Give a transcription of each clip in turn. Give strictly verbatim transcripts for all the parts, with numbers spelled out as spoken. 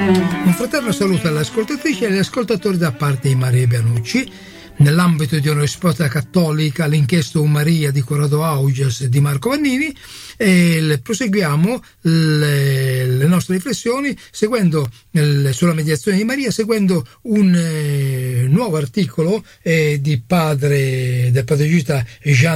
Un fraterno saluto alle ascoltatrici e agli ascoltatori da parte di Maria Bianucci. Nell'ambito di una risposta cattolica all'inchiesta Un Maria di Corrado Augias e di Marco Vannini, e proseguiamo le, le nostre riflessioni seguendo il, sulla mediazione di Maria, seguendo un eh, nuovo articolo eh, di padre, del padre gesuita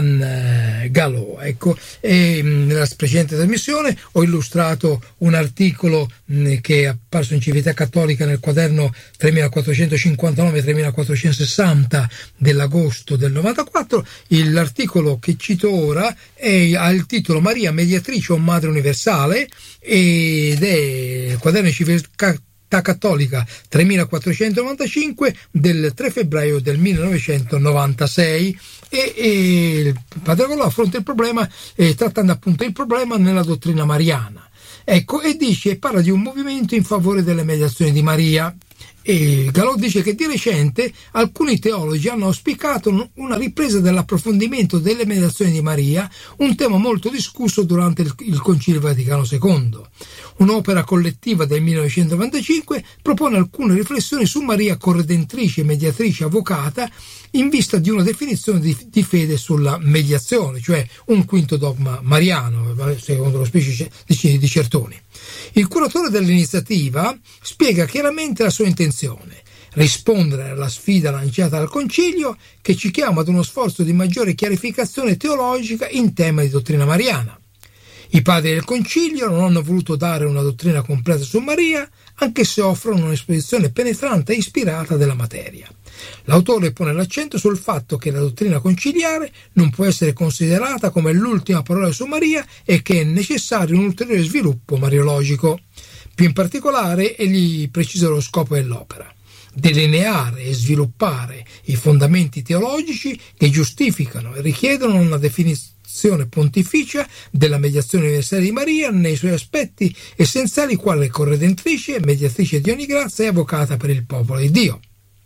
Jean Galot. Ecco, e, nella precedente trasmissione ho illustrato un articolo mh, che è apparso in Civiltà Cattolica nel quaderno tremilaquattrocentocinquantanove tremilaquattrocentosessanta dell'agosto del novantaquattro. L'articolo che cito ora è, ha il titolo Maria mediatrice o madre universale, ed è il quaderno di Civiltà Cattolica tremilaquattrocentonovantacinque del tre febbraio del millenovecentonovantasei, e, e il padre Galot affronta il problema eh, trattando appunto il problema nella dottrina mariana. Ecco, e dice, parla di un movimento in favore delle mediazioni di Maria. E Galot dice che di recente alcuni teologi hanno auspicato una ripresa dell'approfondimento delle mediazioni di Maria, un tema molto discusso durante il, il Concilio Vaticano secondo. Un'opera collettiva del millenovecentonovantacinque propone alcune riflessioni su Maria corredentrice, mediatrice, avvocata, in vista di una definizione di, di fede sulla mediazione, cioè un quinto dogma mariano, secondo lo specie di, di Certoni. Il curatore dell'iniziativa spiega chiaramente la sua intenzione: rispondere alla sfida lanciata dal Concilio, che ci chiama ad uno sforzo di maggiore chiarificazione teologica in tema di dottrina mariana. I padri del Concilio non hanno voluto dare una dottrina completa su Maria, anche se offrono un'esposizione penetrante e ispirata della materia. L'autore pone l'accento sul fatto che la dottrina conciliare non può essere considerata come l'ultima parola su Maria e che è necessario un ulteriore sviluppo mariologico. Più in particolare, egli precisa lo scopo dell'opera: delineare e sviluppare i fondamenti teologici che giustificano e richiedono una definizione pontificia della mediazione universale di Maria nei suoi aspetti essenziali, quale corredentrice, mediatrice di ogni grazia e avvocata per il popolo di Dio.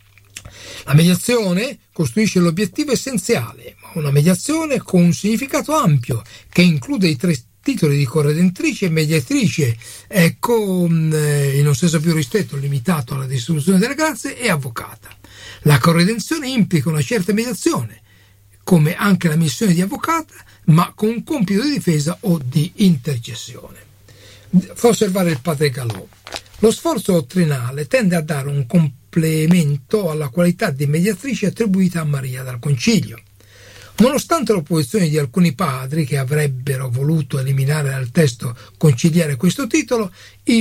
La mediazione costituisce l'obiettivo essenziale, ma una mediazione con un significato ampio che include i tre titoli di corredentrice e mediatrice, ecco, in un senso più ristretto, limitato alla distribuzione delle grazie, e avvocata. La corredenzione implica una certa mediazione, come anche la missione di avvocata, ma con un compito di difesa o di intercessione. Fa osservare il padre Galot: lo sforzo dottrinale tende a dare un complemento alla qualità di mediatrice attribuita a Maria dal Concilio. Nonostante l'opposizione di alcuni padri che avrebbero voluto eliminare dal testo conciliare questo titolo,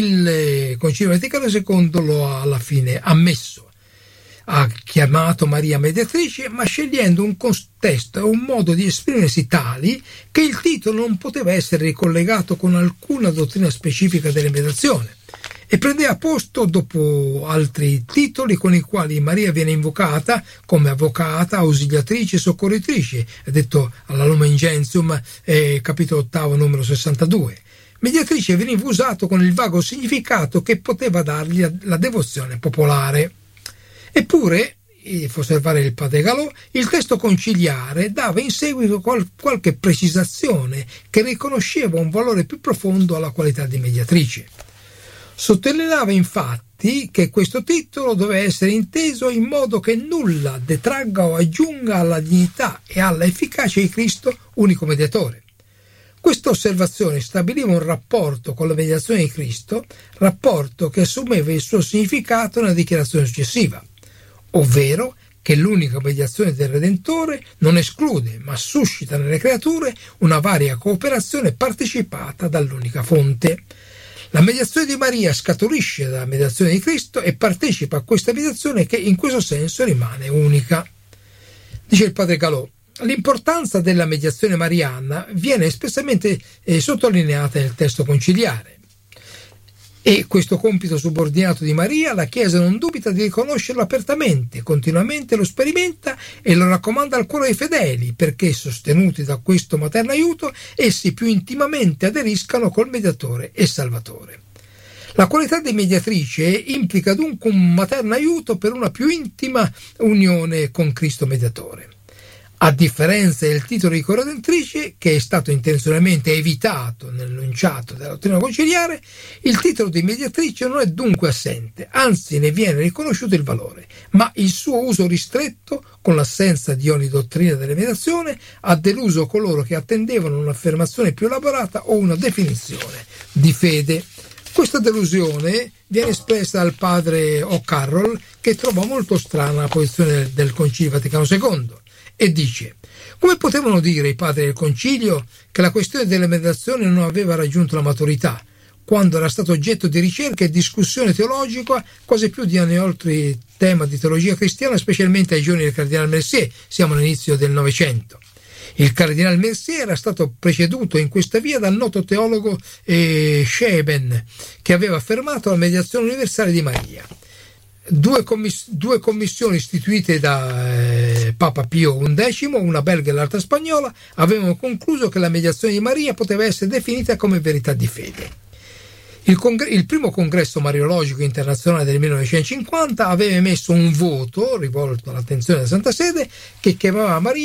il Concilio Vaticano secondo lo ha alla fine ammesso. Ha chiamato Maria mediatrice, ma scegliendo un contesto e un modo di esprimersi tali che il titolo non poteva essere ricollegato con alcuna dottrina specifica della mediazione, e prendeva posto dopo altri titoli con i quali Maria viene invocata come avvocata, ausiliatrice, soccorritrice, è detto alla Lumen Gentium, eh, capitolo ottavo, numero sessantadue. Mediatrice veniva usato con il vago significato che poteva dargli la devozione popolare. Eppure, fa osservare il padre Galot, il testo conciliare dava in seguito qual- qualche precisazione che riconosceva un valore più profondo alla qualità di mediatrice. Sottolineava infatti che questo titolo doveva essere inteso in modo che nulla detragga o aggiunga alla dignità e alla efficacia di Cristo, unico mediatore. Questa osservazione stabiliva un rapporto con la mediazione di Cristo, rapporto che assumeva il suo significato nella dichiarazione successiva, ovvero che l'unica mediazione del Redentore non esclude, ma suscita nelle creature una varia cooperazione partecipata dall'unica fonte. La mediazione di Maria scaturisce dalla mediazione di Cristo e partecipa a questa mediazione che in questo senso rimane unica. Dice il padre Galot: l'importanza della mediazione mariana viene espressamente eh, sottolineata nel testo conciliare. E questo compito subordinato di Maria la Chiesa non dubita di riconoscerlo apertamente, continuamente lo sperimenta e lo raccomanda al cuore dei fedeli, perché, sostenuti da questo materno aiuto, essi più intimamente aderiscano col mediatore e salvatore. La qualità di mediatrice implica dunque un materno aiuto per una più intima unione con Cristo mediatore. A differenza del titolo di corredentrice, che è stato intenzionalmente evitato nell'enunciato della dottrina conciliare, il titolo di mediatrice non è dunque assente, anzi ne viene riconosciuto il valore, ma il suo uso ristretto, con l'assenza di ogni dottrina della mediazione, ha deluso coloro che attendevano un'affermazione più elaborata o una definizione di fede. Questa delusione viene espressa dal padre O'Carroll, che trova molto strana la posizione del, del Concilio Vaticano secondo. E dice: come potevano dire i padri del concilio che la questione della mediazione non aveva raggiunto la maturità, quando era stato oggetto di ricerca e discussione teologica quasi più di ogni altro tema di teologia cristiana, specialmente ai giorni del cardinale Mercier? Siamo all'inizio del Novecento. Il cardinale Mercier era stato preceduto in questa via dal noto teologo eh, Scheben, che aveva affermato la mediazione universale di Maria. Due, commiss- due commissioni istituite da eh, Papa Pio undicesimo, una belga e l'altra spagnola, avevano concluso che la mediazione di Maria poteva essere definita come verità di fede. Il, congr- il primo congresso mariologico internazionale del millenovecentocinquanta aveva emesso un voto rivolto all'attenzione della Santa Sede che chiamava Maria